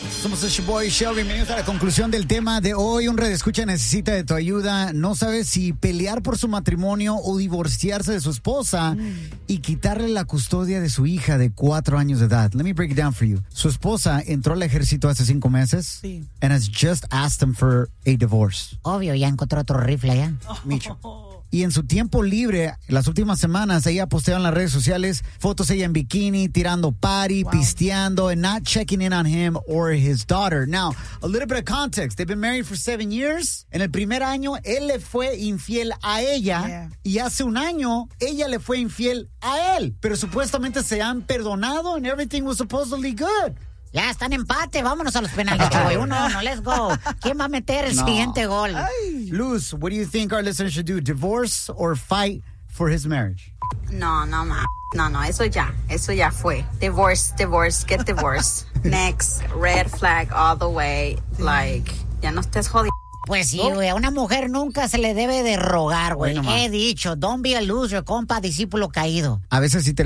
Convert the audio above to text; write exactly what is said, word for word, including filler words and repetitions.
Somos el Boy Show. Bienvenidos a la conclusión del tema de hoy. Un redescucha necesita de tu ayuda. No sabe si pelear por su matrimonio o divorciarse de su esposa mm. y quitarle la custodia de su hija de cuatro años de edad. Let me break it down for you. Su esposa entró al ejército hace cinco meses sí. and has just asked him for a divorce. Obvio, ya encontró otro rifle allá. Micho. Y en su tiempo libre, las últimas semanas, ella posteaba en las redes sociales fotos ella en bikini, tirando party, wow. pisteando, and not checking in on him or his daughter. Now, a little bit of context. They've been married for seven years. En el primer año, él le fue infiel a ella. Yeah. Y hace un año, ella le fue infiel a él. Pero supuestamente se han perdonado and everything was supposedly good. Ya están en empate, vámonos a los penales, güey. Uno, no, let's go. ¿Quién va a meter el no. siguiente gol? Ay. Luz, what do you think our listeners should do? Divorce or fight for his marriage? No, no, ma. No, no, eso ya, eso ya fue. Divorce, divorce, get divorced. Next, red flag all the way. Like, ya no estés jodiendo. Pues sí, güey, a una mujer nunca se le debe de rogar, güey. He dicho, don't be a loser, compa, discípulo caído. A veces sí te